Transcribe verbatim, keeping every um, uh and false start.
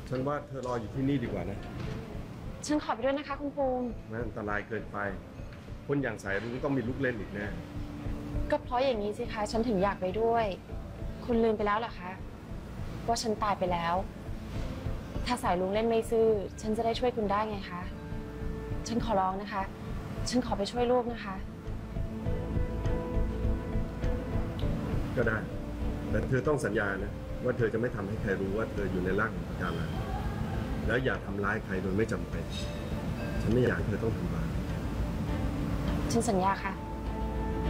ฉันว่าเธอรออยู่ที่นี่ดีกว่านะฉันขอไปด้วยนะคะคุณภูมิมันอันตรายเกินไปคนอย่างสายรุ้งต้องมีลูกเล่นอีกแน่ก็เพราะอย่างนี้สิคะฉันถึงอยากไปด้วยคุณลืมไปแล้วเหรอคะว่าฉันตายไปแล้วถ้าสายลุงเล่นไม่ซื่อฉันจะได้ช่วยคุณได้ไงคะฉันขอร้องนะคะฉันขอไปช่วยลูกนะคะก็ได้แต่เธอต้องสัญญานะว่าเธอจะไม่ทำให้ใครรู้ว่าเธออยู่ในร่างของประการังแล้วอย่าทำร้ายใครโดยไม่จำเป็นฉันไม่อยากเธอต้องทำบาปฉันสัญญาค่ะ